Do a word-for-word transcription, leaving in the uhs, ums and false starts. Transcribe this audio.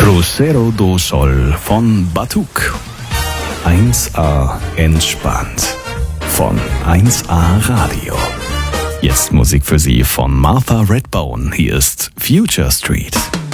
Crucero do Sol von Batuk. eins a entspannt von eins a Radio. Jetzt Musik für Sie von Martha Redbone. Hier ist Future Street.